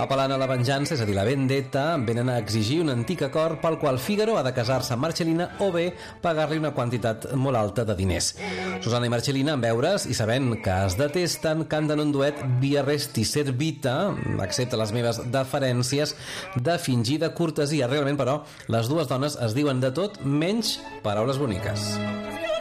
Apel·lant a la venjança, és a dir, la vendetta, venen a exigir un antic acord pel qual Fígaro ha de casar-se amb Marcellina o bé pagar-li una quantitat molt alta de diners. Susana i Marcellina, en veure's i sabent que es detesten, canten un duet Via Resti Servita, accepta les meves deferències de fingida cortesia. Realment, però, les dues dones es diuen de tot menys paraules boniques.